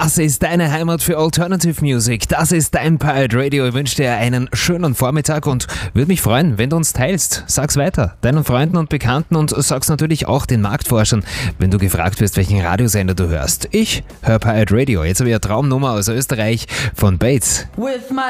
Das ist deine Heimat für Alternative Music. Das ist dein Pirate Radio. Ich wünsche dir einen schönen Vormittag und würde mich freuen, wenn du uns teilst. Sag's weiter, deinen Freunden und Bekannten, und sag's natürlich auch den Marktforschern, wenn du gefragt wirst, welchen Radiosender du hörst. Ich höre Pirate Radio. Jetzt habe ich eine Traumnummer aus Österreich von Bates. With my